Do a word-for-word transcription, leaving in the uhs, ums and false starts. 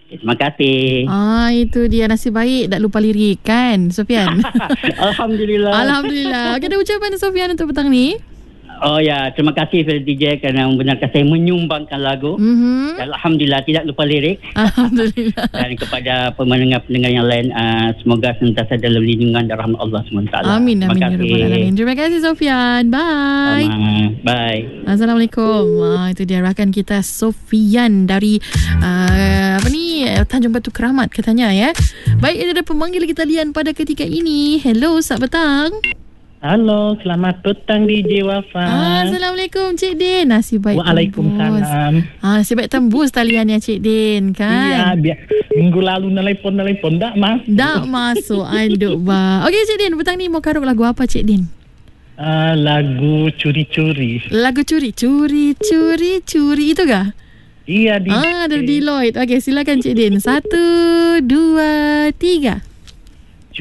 Terima kasih. Ah, itu dia, nasib baik tak lupa lirik kan, Sofian? Alhamdulillah. Alhamdulillah. Okey, ada ucapan Sofian untuk petang ni? Oh ya, terima kasih kepada D J kerana membenarkan saya menyumbangkan lagu. Mm-hmm. Dan Alhamdulillah tidak lupa lirik. Alhamdulillah. Dan kepada pendengar-pendengar yang lain, uh, semoga sentiasa dalam lindungan dan rahmat Allah subhanahu wa taala. Amin, Terima amin, ya kasih. rabbal alamin. Terima kasih Sofian. Bye. Sama. Bye. Assalamualaikum. Ah, itu dia rakan kita Sofian dari uh, apa ni, Tanjung Batu Keramat katanya ya. Baik, ada pemanggil kita lian pada ketika ini. Hello, selamat petang. Halo, selamat petang D J Wafa. Ah, Assalamualaikum Cik Din. Nasib baik Waalaikumsalam. Ah, nasib baik tembus taliannya Cik Din kan. Iya, biar minggu lalu nelpon-nelpon tak mas. Tak masuk. Aduh bah. Okey Cik Din, petang ni mau karuk lagu apa Cik Din? Uh, lagu Curi-Curi. Lagu Curi, Curi, Curi, Curi itu kah? Iya, di Ah, dari Deloitte. Okey, silakan Cik Din. Satu, dua, tiga.